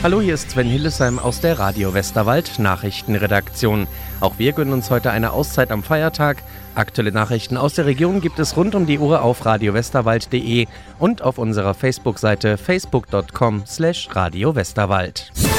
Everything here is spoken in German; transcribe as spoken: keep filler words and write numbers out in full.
Hallo, hier ist Sven Hillesheim aus der Radio Westerwald Nachrichtenredaktion. Auch wir gönnen uns heute eine Auszeit am Feiertag. Aktuelle Nachrichten aus der Region gibt es rund um die Uhr auf radio westerwald punkt de und auf unserer Facebook-Seite facebook punkt com slash radio westerwald.